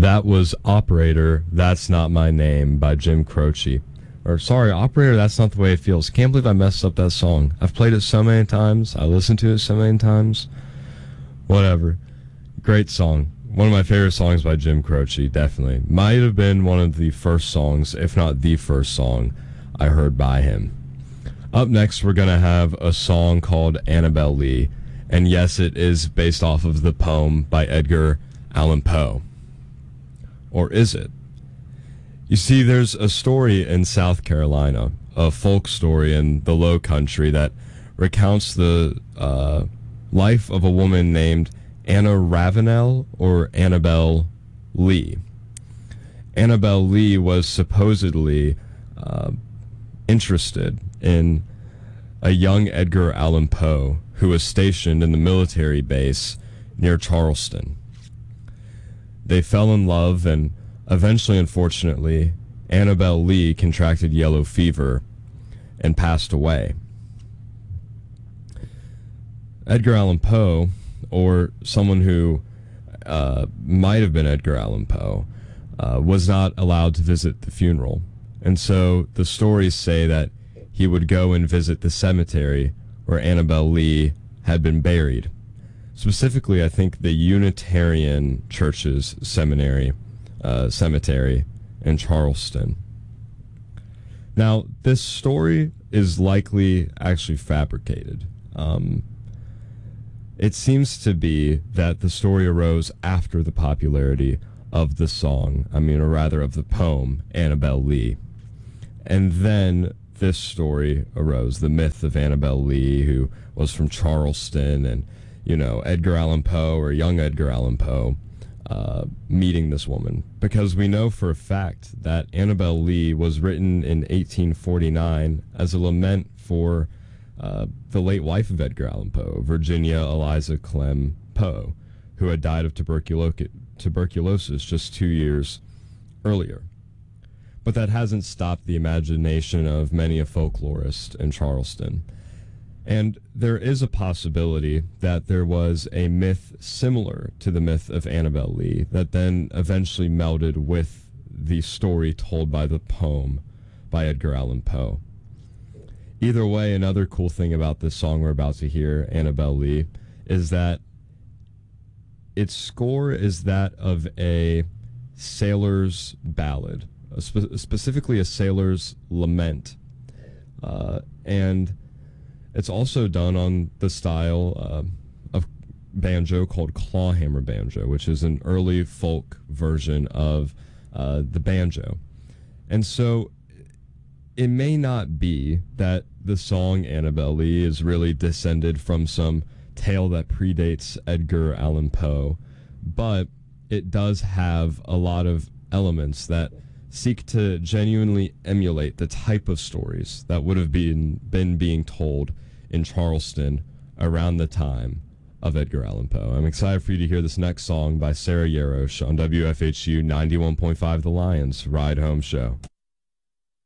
That was Operator, That's Not My Name by Jim Croce. Or, sorry, Operator, That's Not the Way It Feels. Can't believe I messed up that song. I've played it so many times. I listened to it so many times. Whatever. Great song. One of my favorite songs by Jim Croce, definitely. Might have been one of the first songs, if not the first song, I heard by him. Up next, we're going to have a song called Annabel Lee. And yes, it is based off of the poem by Edgar Allan Poe. Or is it? You see, there's a story in South Carolina, a folk story in the Low Country that recounts the life of a woman named Anna Ravenel or Annabel Lee. Annabel Lee was supposedly interested in a young Edgar Allan Poe who was stationed in the military base near Charleston. They fell in love, and eventually, unfortunately, Annabel Lee contracted yellow fever and passed away. Edgar Allan Poe, or someone who might have been Edgar Allan Poe, was not allowed to visit the funeral. And so the stories say that he would go and visit the cemetery where Annabel Lee had been buried. Specifically, I think the Unitarian Church's cemetery in Charleston. Now, this story is likely actually fabricated. It seems to be that the story arose after the popularity of the song, or rather of the poem, Annabel Lee. And then this story arose, the myth of Annabel Lee, who was from Charleston, and Edgar Allan Poe, or young Edgar Allan Poe, meeting this woman. Because we know for a fact that Annabel Lee was written in 1849 as a lament for the late wife of Edgar Allan Poe, Virginia Eliza Clem Poe, who had died of tuberculosis just 2 years earlier. But that hasn't stopped the imagination of many a folklorist in Charleston. And there is a possibility that there was a myth similar to the myth of Annabel Lee that then eventually melded with the story told by the poem by Edgar Allan Poe. Either way, another cool thing about this song we're about to hear, Annabel Lee, is that its score is that of a sailor's ballad, specifically a sailor's lament. And it's also done on the style of banjo called clawhammer banjo, which is an early folk version of the banjo. And so it may not be that the song Annabel Lee is really descended from some tale that predates Edgar Allan Poe, but it does have a lot of elements that seek to genuinely emulate the type of stories that would have been being told in Charleston around the time of Edgar Allan Poe. I'm excited for you to hear this next song by Sarah Yarosh on WFHU 91.5 The Lions Ride Home Show.